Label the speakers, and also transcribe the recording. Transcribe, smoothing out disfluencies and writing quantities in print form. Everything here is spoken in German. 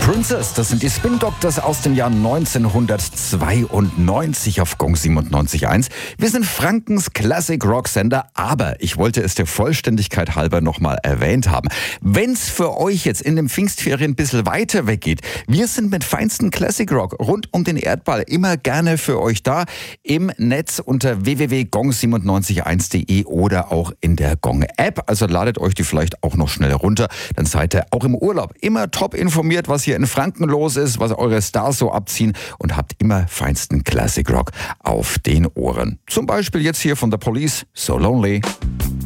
Speaker 1: Princess, das sind die Spin Doctors aus dem Jahr 1992 auf Gong 97.1. Wir sind Frankens Classic Rock Sender, aber ich wollte es der Vollständigkeit halber nochmal erwähnt haben. Wenn's für euch jetzt in den Pfingstferien ein bisschen weiter weggeht, wir sind mit feinsten Classic Rock rund um den Erdball immer gerne für euch da. Im Netz unter www.gong971.de oder auch in der Gong App. Also ladet euch die vielleicht auch noch schnell runter. Dann seid ihr auch im Urlaub immer top informiert, was hier in Franken los ist, was eure Stars so abziehen und habt immer feinsten Classic Rock auf den Ohren. Zum Beispiel jetzt hier von The Police, So Lonely.